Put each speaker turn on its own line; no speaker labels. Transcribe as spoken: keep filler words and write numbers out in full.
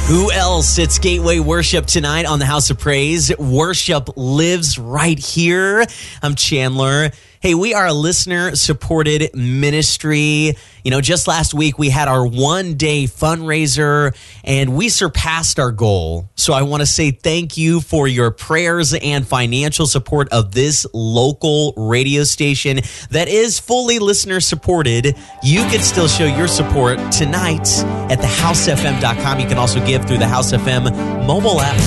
Who else? It's Gateway Worship tonight on the House of Praise. Worship lives right here. I'm Chandler. Hey, we are a listener-supported ministry. You know, just last week we had our one-day fundraiser, and we surpassed our goal. So I want to say thank you for your prayers and financial support of this local radio station that is fully listener-supported. You can still show your support tonight at the house f m dot com. You can also give through the House F M mobile app.